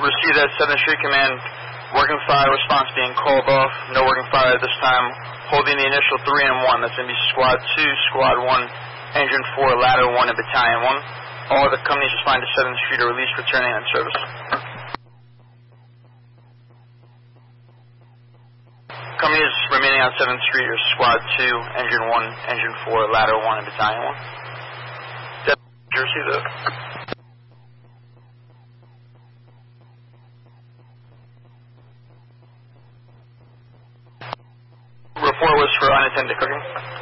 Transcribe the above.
Received at 7th Street Command. Working fire response being called off. No working fire at this time. Holding the initial 3 and 1. That's going to be Squad 2, Squad 1, Engine 4, Ladder 1, and Battalion 1. All other companies assigned to 7th Street are released for turning on service. Companies remaining on 7th Street are Squad 2, Engine 1, Engine 4, Ladder 1, and Battalion 1. Jersey, the report was for unattended cooking.